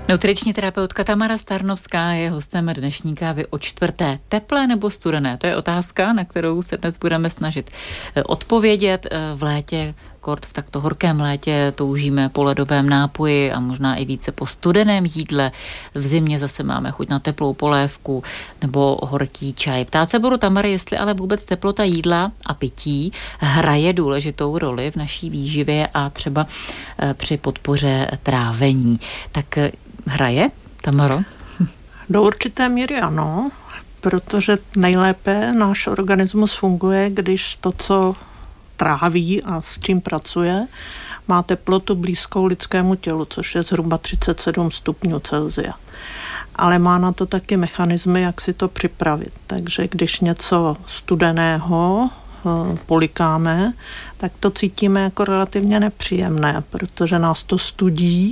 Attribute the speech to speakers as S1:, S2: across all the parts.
S1: Nutriční terapeutka Tamara Starnovská je hostem dnešní kávy o čtvrté. Teplé nebo studené? To je otázka, na kterou se dnes budeme snažit odpovědět. V létě, kort v takto horkém létě, toužíme po ledovém nápoji a možná i více po studeném jídle. V zimě zase máme chuť na teplou polévku nebo horký čaj. Ptát se budu Tamary, jestli ale vůbec teplota jídla a pití hraje důležitou roli v naší výživě a třeba při podpoře trávení. Tak hraje, Tamaro?
S2: Do určité míry ano, protože nejlépe náš organismus funguje, když to, co tráví a s čím pracuje, má teplotu blízkou lidskému tělu, což je zhruba 37 stupňů Celsia. Ale má na to taky mechanismy, jak si to připravit. Takže když něco studeného polikáme, tak to cítíme jako relativně nepříjemné, protože nás to studí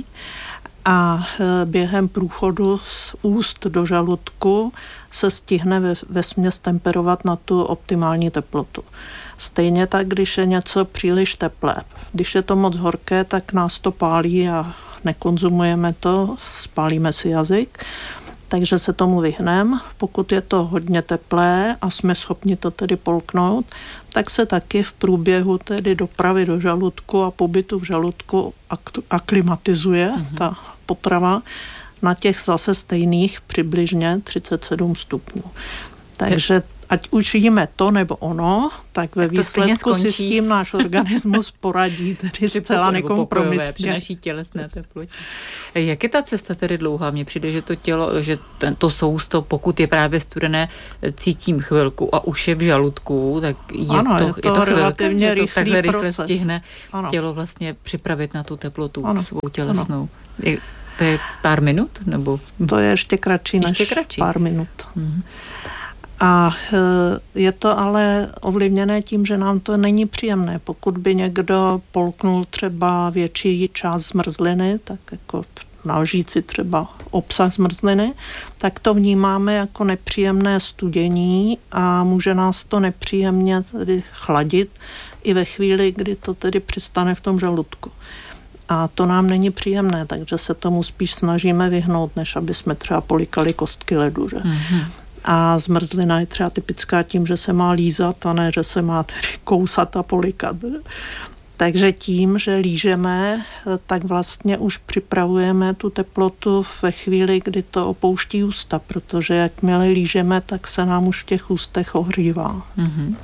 S2: a během průchodu z úst do žaludku se stihne vesměs temperovat na tu optimální teplotu. Stejně tak, když je něco příliš teplé. Když je to moc horké, tak nás to pálí a nekonzumujeme to, spálíme si jazyk, takže se tomu vyhneme. Pokud je to hodně teplé a jsme schopni to tedy polknout, tak se taky v průběhu tedy dopravy do žaludku a pobytu v žaludku aklimatizuje ta potrava na těch zase stejných přibližně 37 stupňů. Takže ať už jíme to nebo ono, tak ve výsledku si s tím náš organismus poradí tedy zcela nekompromisně.
S1: Při naší tělesné teplotě. Jak je ta cesta tedy dlouhá? Mně přijde, že to tělo, že to sousto, pokud je právě studené, cítím chvilku a už je v žaludku, tak je to relativně chvilka, že to takhle rychle stihne tělo vlastně připravit na tu teplotu svou tělesnou. To je pár minut? Nebo?
S2: To je ještě kratší než pár minut. Mm-hmm. A je to ale ovlivněné tím, že nám to není příjemné. Pokud by někdo polknul třeba větší část zmrzliny, tak jako na lžíci třeba obsah zmrzliny, tak to vnímáme jako nepříjemné studění a může nás to nepříjemně tedy chladit i ve chvíli, kdy to tedy přistane v tom žaludku. A to nám není příjemné, takže se tomu spíš snažíme vyhnout, než aby jsme třeba polikali kostky ledu, že? Mm-hmm. A zmrzlina je třeba typická tím, že se má lízat a ne, že se má tedy kousat a polikat. Takže tím, že lížeme, tak vlastně už připravujeme tu teplotu ve chvíli, kdy to opouští ústa, protože jakmile lížeme, tak se nám už v těch ústech ohřívá. Mm-hmm.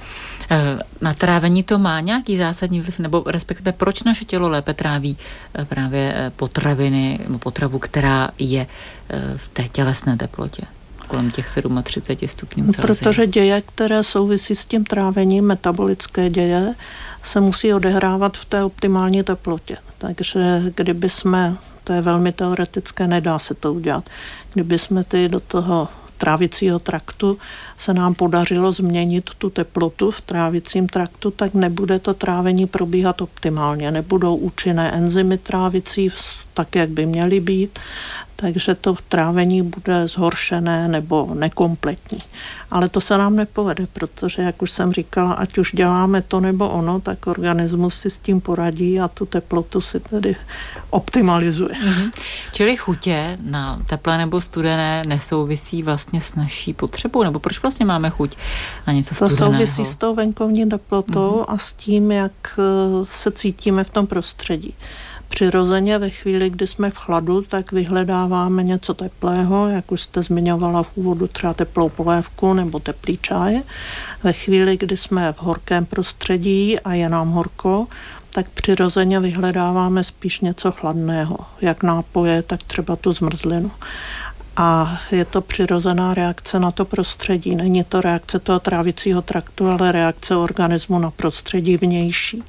S1: Na trávení to má nějaký zásadní vliv, nebo respektive proč naše tělo lépe tráví právě potraviny, potravu, která je v té tělesné teplotě? Kolem těch 37 stupňů Celsia.
S2: Protože děje, které souvisí s tím trávením, metabolické děje, se musí odehrávat v té optimální teplotě. Takže kdyby jsme, to je velmi teoretické, nedá se to udělat, kdyby jsme ty do toho trávicího traktu se nám podařilo změnit tu teplotu v trávicím traktu, tak nebude to trávení probíhat optimálně. Nebudou účinné enzymy trávicí tak, jak by měly být, takže to trávení bude zhoršené nebo nekompletní. Ale to se nám nepovede, protože, jak už jsem říkala, ať už děláme to nebo ono, tak organismus si s tím poradí a tu teplotu si tedy optimalizuje.
S1: Mm-hmm. Čili chutě na teplé nebo studené nesouvisí vlastně s naší potřebou, nebo proč vlastně máme chuť na něco studeného?
S2: To souvisí s tou venkovní teplotou a s tím, jak se cítíme v tom prostředí. Přirozeně ve chvíli, kdy jsme v chladu, tak vyhledáváme něco teplého, jak už jste zmiňovala v úvodu, třeba teplou polévku nebo teplý čaj. Ve chvíli, kdy jsme v horkém prostředí a je nám horko, tak přirozeně vyhledáváme spíš něco chladného, jak nápoje, tak třeba tu zmrzlinu. A je to přirozená reakce na to prostředí. Není to reakce toho trávicího traktu, ale reakce organismu na prostředí vnější.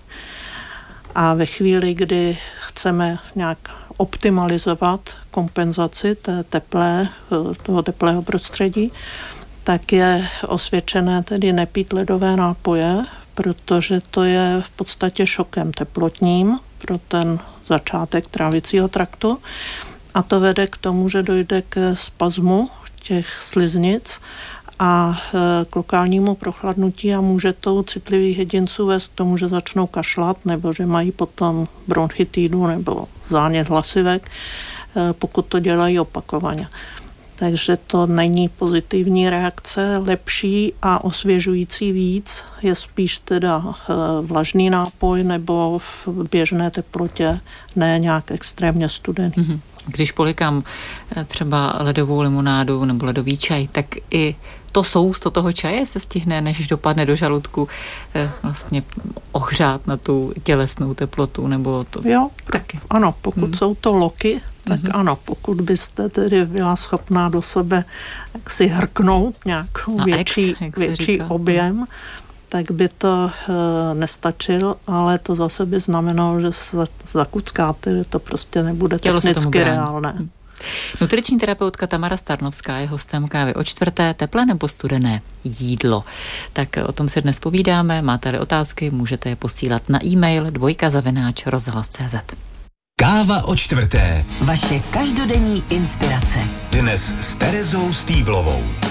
S2: A ve chvíli, kdy chceme nějak optimalizovat kompenzaci toho teplého prostředí, tak je osvědčené tedy nepít ledové nápoje, protože to je v podstatě šokem teplotním pro ten začátek trávicího traktu. A to vede k tomu, že dojde ke spazmu těch sliznic a k lokálnímu prochladnutí a může to u citlivých jedinců vést k tomu, že začnou kašlat nebo že mají potom bronchitidu nebo zánět hlasivek, pokud to dělají opakovaně. Takže to není pozitivní reakce, lepší a osvěžující víc je spíš teda vlažný nápoj nebo v běžné teplotě, ne nějak extrémně studený.
S1: Když polikám třeba ledovou limonádu nebo ledový čaj, tak i to sousto toho čaje se stihne, než dopadne do žaludku, vlastně ohřát na tu tělesnou teplotu, nebo to
S2: jo,
S1: taky.
S2: Ano, pokud jsou to loky, tak ano, pokud byste tedy byla schopná do sebe jaksi hrknout nějakou větší objem, tak by to nestačil, ale to zase by znamenalo, že se zakuckáte, že to prostě nebude technicky reálné.
S1: Nutriční terapeutka Tamara Starnovská je hostem Kávy o čtvrté, teplé nebo studené jídlo. Tak o tom si dnes povídáme, máte-li otázky, můžete je posílat na e-mail dvojka@rozhlas.cz.
S3: Káva o čtvrté.
S4: Vaše každodenní inspirace.
S3: Dnes s Terezou Stýblovou.